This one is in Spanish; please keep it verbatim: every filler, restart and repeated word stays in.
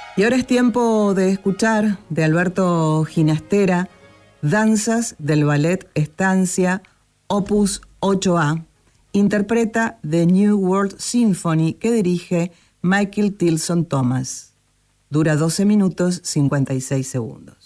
Y ahora es tiempo de escuchar de Alberto Ginastera, Danzas del Ballet Estancia, Opus ocho A. Interpreta The New World Symphony que dirige Michael Tilson Thomas. Dura doce minutos cincuenta y seis segundos.